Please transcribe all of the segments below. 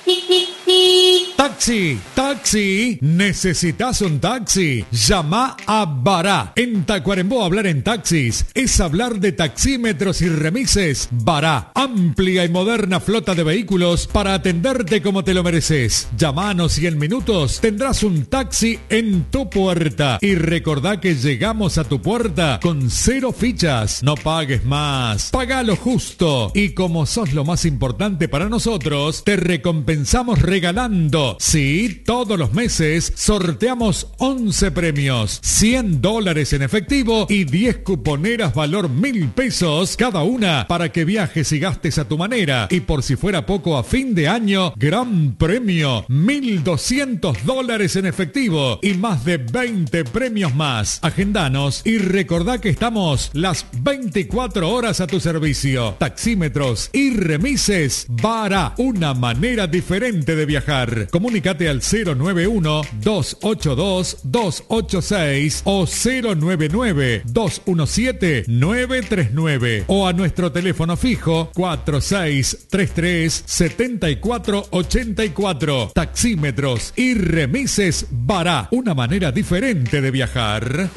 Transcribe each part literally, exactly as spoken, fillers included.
Taxi, taxi, ¿necesitas un taxi? Llama a Bará. En Tacuarembó hablar en taxis es hablar de taxímetros y remises. Bará, amplia y moderna flota de vehículos para atenderte como te lo mereces. Llámanos y en minutos tendrás un taxi en tu puerta. Y recordá que llegamos a tu puerta con cero fichas. No pagues más, paga lo justo. Y como sos lo más importante para nosotros, te recompensamos regalando. Sí, todos los meses sorteamos once premios, cien dólares en efectivo y diez cuponeras valor mil pesos cada una para que viajes y gastes a tu manera. Y por si fuera poco, a fin de año, gran premio, mil doscientos dólares en efectivo y más de veinte premios más. Agendanos y recordá que estamos las veinticuatro horas a tu servicio. Taxímetros y remises Bará, una manera diferente de viajar. Comunícate al cero nueve uno, dos ocho dos, dos ocho seis o cero nueve nueve, dos uno siete, nueve tres nueve o a nuestro teléfono fijo cuatro seis tres tres, siete cuatro ocho cuatro. Taxímetros y remises Bará, una manera diferente de viajar.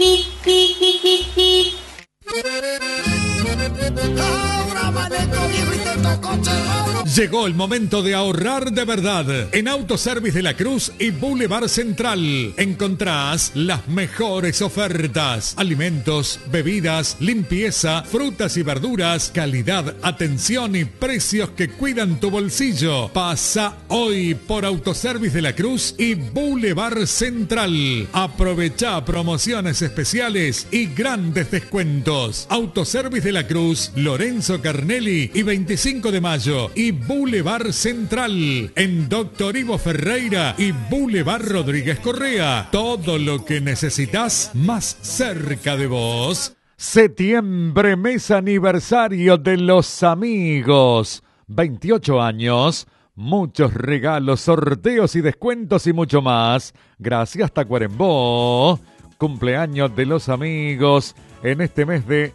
Llegó el momento de ahorrar de verdad. En Autoservice de la Cruz y Boulevard Central encontrás las mejores ofertas. Alimentos, bebidas, limpieza, frutas y verduras, calidad, atención y precios que cuidan tu bolsillo. Pasa hoy por Autoservice de la Cruz y Boulevard Central. Aprovecha promociones especiales y grandes descuentos. Autoservice de la Cruz, Lorenzo Carnelli y veinticinco de mayo y Boulevard Central en Doctor Ivo Ferreira y Boulevard Rodríguez Correa. Todo lo que necesitas más cerca de vos. Septiembre, mes aniversario de los amigos. veintiocho años, muchos regalos, sorteos y descuentos y mucho más. Gracias Tacuarembó. Cumpleaños de los amigos en este mes de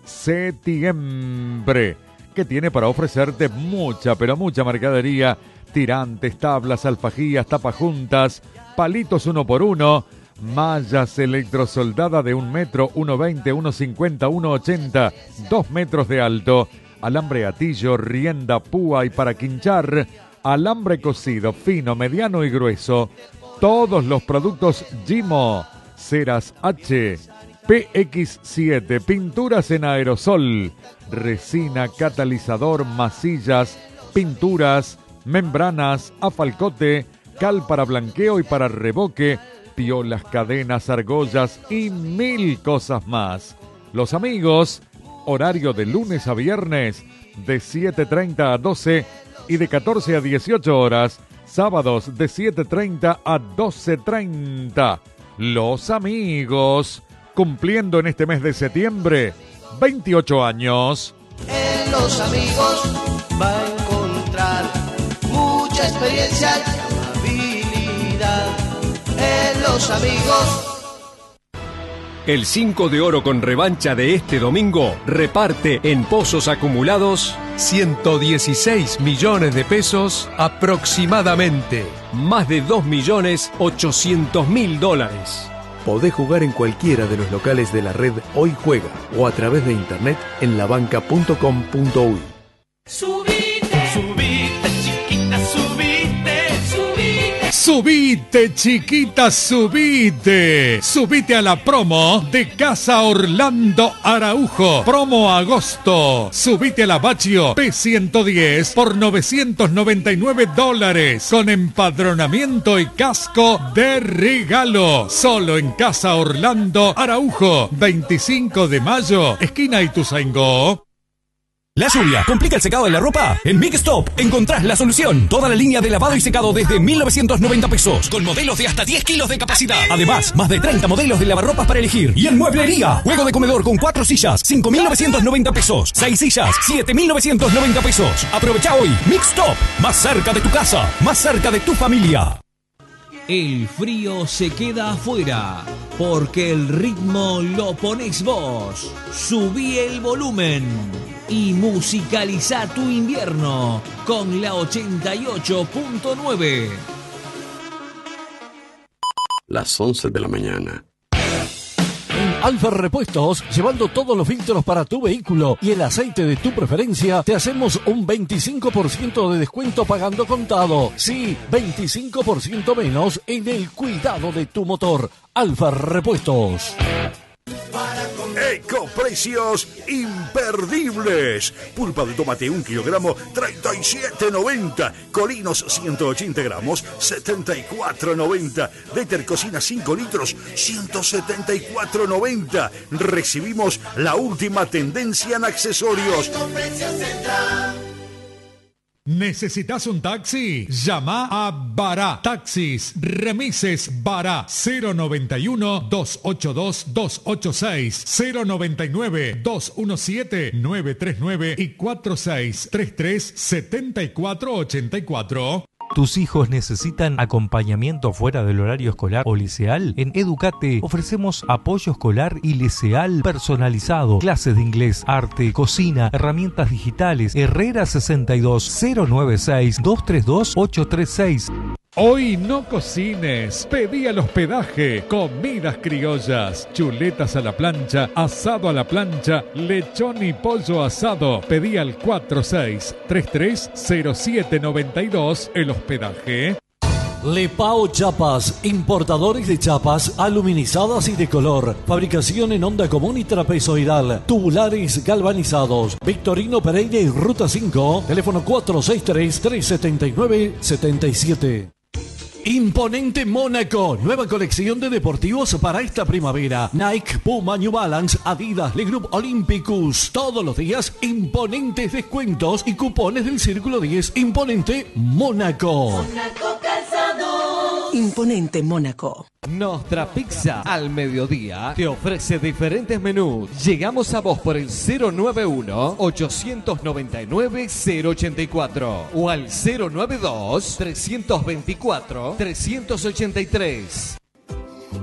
septiembre, que tiene para ofrecerte mucha, pero mucha mercadería, tirantes, tablas, alfajías, tapajuntas, palitos uno por uno, mallas electrosoldada de un metro, uno veinte, uno cincuenta, uno ochenta, dos metros de alto, alambre gatillo, rienda, púa y para quinchar, alambre cocido, fino, mediano y grueso, todos los productos Gimo, ceras H, P X siete, pinturas en aerosol, resina, catalizador, masillas, pinturas, membranas, afalcote, cal para blanqueo y para reboque, piolas, cadenas, argollas y mil cosas más. Los amigos, horario de lunes a viernes, de siete treinta a doce y de catorce a dieciocho horas, sábados de siete treinta a doce treinta. Los amigos, cumpliendo en este mes de septiembre veintiocho años. En Los Amigos va a encontrar mucha experiencia y habilidad. En Los Amigos. El cinco de oro con revancha de este domingo reparte en pozos acumulados ciento dieciséis millones de pesos aproximadamente. Más de dos millones ochocientos mil dólares. Podés jugar en cualquiera de los locales de la red Hoy Juega o a través de internet en la banca punto com punto uy. Subite, subite, chiquita, subite, subite. Subite, chiquita, subite. Subite a la promo de Casa Orlando Araujo. Promo agosto. Subite a la Baccio P ciento diez por novecientos noventa y nueve dólares. Con empadronamiento y casco de regalo. Solo en Casa Orlando Araujo. veinticinco de mayo, esquina Ituzaingó. ¿La lluvia complica el secado de la ropa? En Big Stop encontrás la solución. Toda la línea de lavado y secado desde mil novecientos noventa pesos, con modelos de hasta diez kilos de capacidad. Además, más de treinta modelos de lavarropas para elegir. Y en mueblería, juego de comedor con cuatro sillas, cinco mil novecientos noventa pesos. seis sillas, siete mil novecientos noventa pesos. Aprovecha hoy. Big Stop, más cerca de tu casa, más cerca de tu familia. El frío se queda afuera, porque el ritmo lo pones vos. Subí el volumen y musicaliza tu invierno con la ochenta y ocho punto nueve. Las once de la mañana. Alfa Repuestos, llevando todos los filtros para tu vehículo y el aceite de tu preferencia, te hacemos un veinticinco por ciento de descuento pagando contado. Sí, veinticinco por ciento menos en el cuidado de tu motor. Alfa Repuestos. Ecoprecios imperdibles. Pulpa de tomate un kilogramo, treinta y siete noventa. Colinos ciento ochenta gramos, setenta y cuatro noventa. Deter Cocina cinco litros, ciento setenta y cuatro noventa. Recibimos la última tendencia en accesorios. ¿Necesitas un taxi? Llama a Bará Taxis Remises Bará cero noventa y uno, dos ochenta y dos, dos ochenta y seis, cero noventa y nueve, dos diecisiete, nueve treinta y nueve y cuatro seis tres tres, siete cuatro ocho cuatro. ¿Tus hijos necesitan acompañamiento fuera del horario escolar o liceal? En Educate ofrecemos apoyo escolar y liceal personalizado, clases de inglés, arte, cocina, herramientas digitales. Herrera sesenta y dos, cero noventa y seis, dos treinta y dos, ocho treinta y seis. Hoy no cocines, pedí al hospedaje, comidas criollas, chuletas a la plancha, asado a la plancha, lechón y pollo asado. Pedí al cuatro seis tres tres cero siete nueve dos, el hospedaje. Lepao Chapas, importadores de chapas aluminizadas y de color, fabricación en onda común y trapezoidal, tubulares galvanizados. Victorino Pereira y Ruta cinco, teléfono cuatro seis tres, tres siete nueve, siete siete. Imponente Mónaco, nueva colección de deportivos para esta primavera. Nike, Puma, New Balance, Adidas, Le Group Olympicus. Todos los días, imponentes descuentos y cupones del Círculo diez. Imponente Mónaco. Mónaco Calzado. Imponente Mónaco. Nostra Pizza al mediodía te ofrece diferentes menús. Llegamos a vos por el cero noventa y uno, ochocientos noventa y nueve, cero ochenta y cuatro o al cero noventa y dos, trescientos veinticuatro, trescientos ochenta y tres.